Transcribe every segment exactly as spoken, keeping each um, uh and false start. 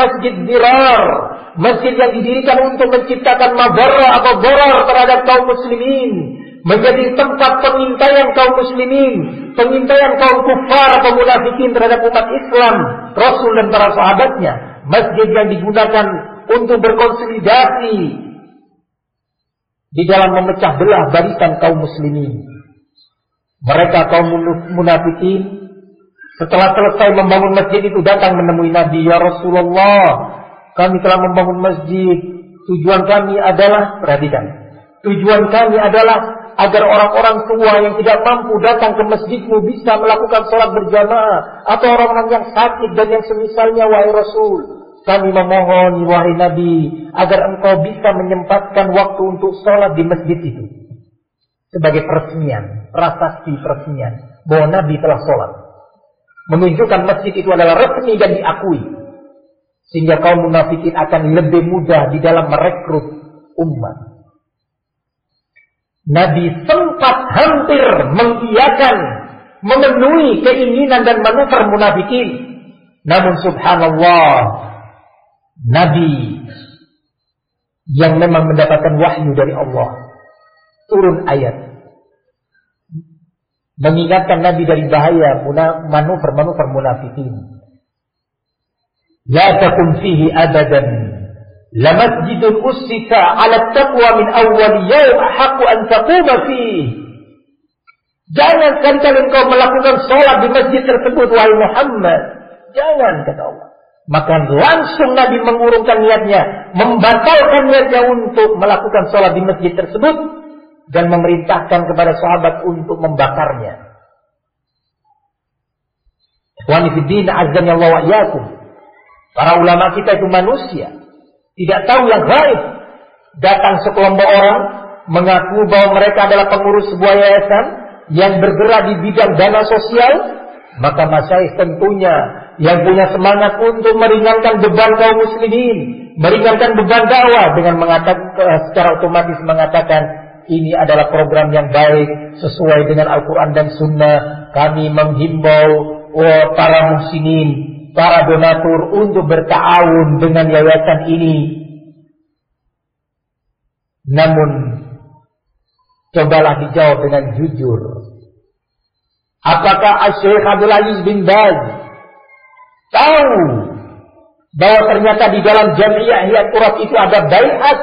masjid dirar, masjid yang didirikan untuk menciptakan madarrah atau darar terhadap kaum muslimin, menjadi tempat pengintaian kaum muslimin, pengintaian kaum kufar atau munafikin terhadap umat Islam, Rasul dan para sahabatnya. Masjid yang digunakan untuk berkonsolidasi di dalam memecah belah barisan kaum muslimin. Mereka kaum munafikin setelah selesai membangun masjid itu datang menemui Nabi, "Ya Rasulullah, kami telah membangun masjid. Tujuan kami adalah," perhatikan, tujuan kami adalah agar orang-orang tua yang tidak mampu datang ke masjidmu bisa melakukan sholat berjamaah, atau orang-orang yang sakit dan yang semisalnya, wahai Rasul. Kami memohon, wahai Nabi, agar engkau bisa menyempatkan waktu untuk sholat di masjid itu. Sebagai peresmian, prasasti peresmian bahwa Nabi telah sholat. Menunjukkan masjid itu adalah resmi dan diakui. Sehingga kaum munafikin akan lebih mudah di dalam merekrut umat. Nabi sempat hampir mengiyakan, memenuhi keinginan dan manuver munafikin. Namun subhanallah, Nabi yang memang mendapatkan wahyu dari Allah, turun ayat mengingatkan Nabi dari bahaya manuver-manuver munafikin. La takum fihi abadan la masjidun ussisa 'ala taqwa min awwal yawm ahaqqu an taquma fihi. Jangan sekali-kali engkau melakukan sholat di masjid tersebut, wahai Muhammad. Jangan, kata Allah. Maka langsung Nabi mengurungkan niatnya, membatalkan niatnya untuk melakukan sholat di masjid tersebut, dan memerintahkan kepada sahabat untuk membakarnya. Ikhwani fiddin, azza wa wa iyyakum. Para ulama kita itu manusia, tidak tahu yang gaib. Datang sekelompok orang mengaku bahwa mereka adalah pengurus sebuah yayasan yang bergerak di bidang dana sosial, maka masyayikh tentunya yang punya semangat untuk meringankan beban kaum muslimin, meringankan beban dakwah, dengan mengatakan secara otomatis mengatakan, ini adalah program yang baik sesuai dengan Al-Quran dan Sunnah. Kami menghimbau oh, para muslimin, para donatur untuk berta'awun dengan yayasan ini. Namun cobalah dijawab dengan jujur. Apakah Syekh Abdul Aziz bin Baz tahu bahwa ternyata di dalam Jami'ah Ihya Turab itu ada baiat?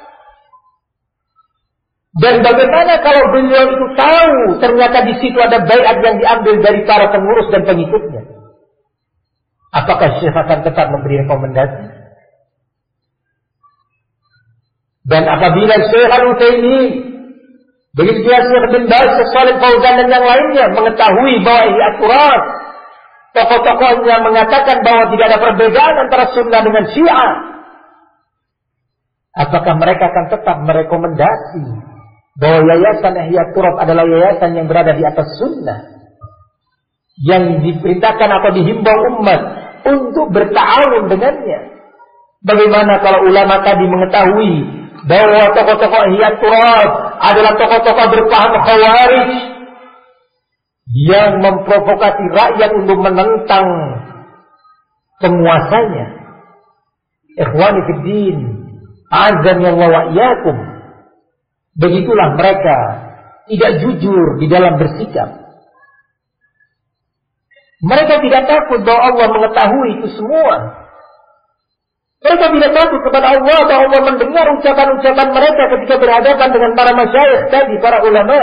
Dan bagaimana kalau beliau itu tahu ternyata di situ ada baiat yang diambil dari para pengurus dan pengikutnya? Apakah Syekh akan tetap memberi rekomendasi? Dan apabila Syekh Al-Utsaimin, begitu juga Syekh bin Baz, Syekh Shalih Fauzan dan yang lainnya mengetahui bahwa Ihya Turab, tokoh-tokohnya mengatakan bahwa tidak ada perbedaan antara Sunnah dengan Syiah, apakah mereka akan tetap merekomendasi bahwa yayasan Ihya Turab adalah yayasan yang berada di atas sunnah, yang diperintahkan atau dihimbau umat untuk berta'awun dengannya? Bagaimana kalau ulama tadi mengetahui bahwa tokoh-tokoh Ihya Turab adalah tokoh-tokoh berpaham Khawarij yang memprovokasi rakyat untuk menentang penguasanya? Ikhwani fiddin, azan Allah wa iyyakum. Begitulah mereka tidak jujur di dalam bersikap. Mereka tidak takut bahwa Allah mengetahui itu semua. Mereka tidak takut kepada Allah bahwa Allah mendengar ucapan-ucapan mereka ketika berhadapan dengan para masyayikh tadi, para ulama.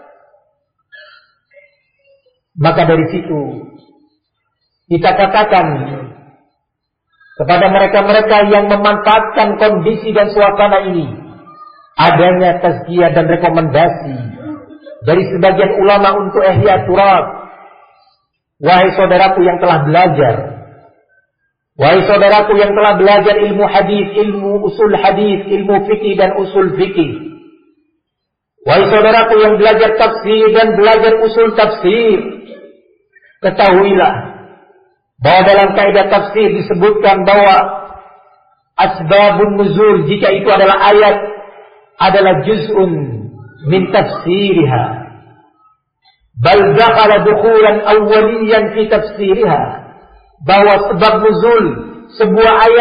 Maka dari situ kita katakan kepada mereka-mereka yang memanfaatkan kondisi dan suasana ini, adanya tazkiyah dan rekomendasi dari sebagian ulama untuk Ihya Turab. Wahai saudaraku yang telah belajar, wahai saudaraku yang telah belajar ilmu hadis, ilmu usul hadis, ilmu fikih dan usul fikih, wahai saudaraku yang belajar tafsir dan belajar usul tafsir, ketahuilah bahwa dalam kaidah tafsir disebutkan bahwa asbabun nuzul, jika itu adalah ayat, adalah juz'un min tafsiriha, bal dakhala dukhulan awwaliyan fi tafsiriha, bahwa sebab nuzul sebuah ayat